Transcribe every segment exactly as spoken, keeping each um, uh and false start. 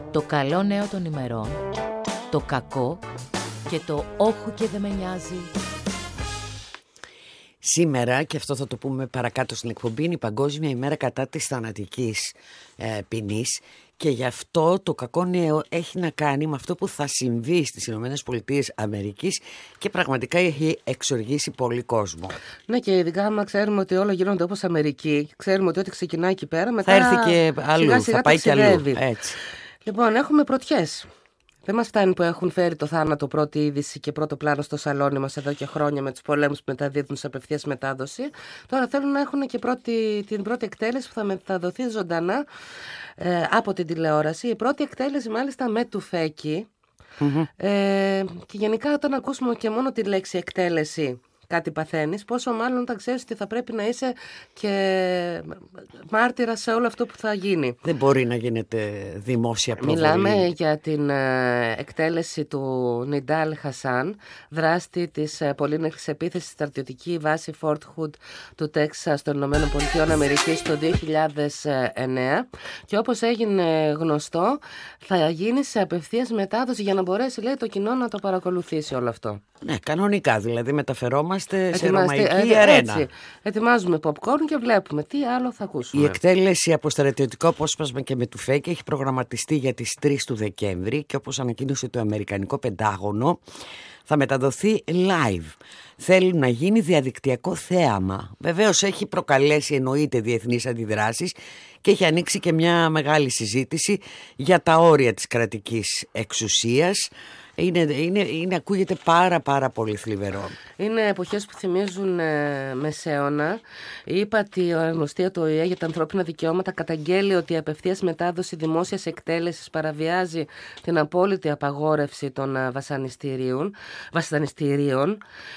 Το καλό νέο των ημερών, το κακό και το όχου και δεν με νοιάζει. Σήμερα, και αυτό θα το πούμε παρακάτω στην εκπομπή, είναι η Παγκόσμια ημέρα κατά της θανατικής ε, ποινής, και γι' αυτό το κακό νέο έχει να κάνει με αυτό που θα συμβεί στις Ηνωμένες Πολιτείες Αμερικής και πραγματικά έχει εξοργήσει πολύ κόσμο. Ναι, και ειδικά άμα ξέρουμε ότι όλα γίνονται όπως Αμερική, ξέρουμε ότι ό,τι ξεκινάει εκεί πέρα μετά θα έρθει και αλλού, σιγά, σιγά θα πάει και αλλού. Έτσι. Λοιπόν, έχουμε πρωτιές. Δεν μας φτάνει που έχουν φέρει το θάνατο πρώτη είδηση και πρώτο πλάνο στο σαλόνι μας εδώ και χρόνια με τους πολέμους που μεταδίδουν σε απευθείας μετάδοση. Τώρα θέλουν να έχουν και πρώτη, την πρώτη εκτέλεση που θα μεταδοθεί ζωντανά ε, από την τηλεόραση. Η πρώτη εκτέλεση μάλιστα με τουφέκι. Mm-hmm. Ε, και γενικά όταν ακούσουμε και μόνο τη λέξη εκτέλεση κάτι παθαίνεις, πόσο μάλλον όταν ξέρεις ότι θα πρέπει να είσαι και μάρτυρα σε όλο αυτό που θα γίνει. Δεν μπορεί να γίνεται δημόσια προβολή. Μιλάμε για την ε, εκτέλεση του Νιντάλ Χασάν, δράστη της ε, πολύνεχης επίθεσης στη στρατιωτική βάση Fort Hood του Τέξας των Ηνωμένων Πολιτειών Αμερικής το δύο χιλιάδες εννέα, και όπως έγινε γνωστό θα γίνει σε απευθείας μετάδοση για να μπορέσει, λέει, το κοινό να το παρακολουθήσει όλο αυτό. Ναι, κανονικά, δηλαδή μεταφερόμαστε σε Ετοιμάστε, ρωμαϊκή ε, αρένα. Έτσι. Ετοιμάζουμε popcorn και βλέπουμε τι άλλο θα ακούσουμε. Η εκτέλεση από στρατιωτικό απόσπασμα και με τουφέκι έχει προγραμματιστεί για τις τρεις του Δεκέμβρη και όπως ανακοίνωσε το Αμερικανικό Πεντάγωνο θα μεταδοθεί live. Θέλουν να γίνει διαδικτυακό θέαμα. Βεβαίως έχει προκαλέσει, εννοείται, διεθνείς αντιδράσεις και έχει ανοίξει και μια μεγάλη συζήτηση για τα όρια της κρατικής εξουσίας. Είναι, είναι, είναι, ακούγεται πάρα πάρα πολύ θλιβερό. Είναι εποχές που θυμίζουν ε, μεσαίωνα. Είπα ότι η αρμοστία του Ο Ε Ε για τα ανθρώπινα δικαιώματα καταγγέλει ότι η απευθείας μετάδοση δημόσιας εκτέλεσης παραβιάζει την απόλυτη απαγόρευση των ε, βασανιστήριων. βασανιστήριων.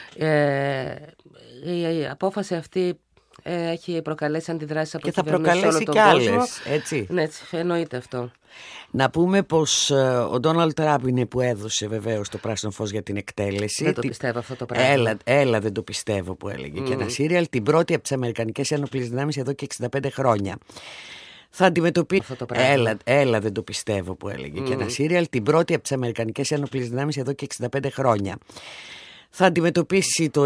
Ε, η, η απόφαση αυτή ε, έχει προκαλέσει αντιδράσεις από και θα κυβερνήσεις σε όλο προκαλέσει τον και κόσμο. άλλες, έτσι. Ναι, έτσι, εννοείται αυτό. Να πούμε πως ε, ο Ντόναλντ Τραμπ είναι που έδωσε βεβαίως το πράσινο φως για την εκτέλεση. Δεν το πιστεύω αυτό το πράγμα. Έλα, έλα δεν το πιστεύω που έλεγε mm. και ένα σύριαλ, την πρώτη από τις Αμερικανικές Ένοπλες Δυνάμεις εδώ και εξήντα πέντε χρόνια. Θα αντιμετωπίσει. Έλα, έλα δεν το πιστεύω που έλεγε mm. και ένα σύριαλ, την πρώτη από τις Αμερικανικές Ένοπλες Δυνάμεις εδώ και εξήντα πέντε χρόνια. Θα αντιμετωπίσει το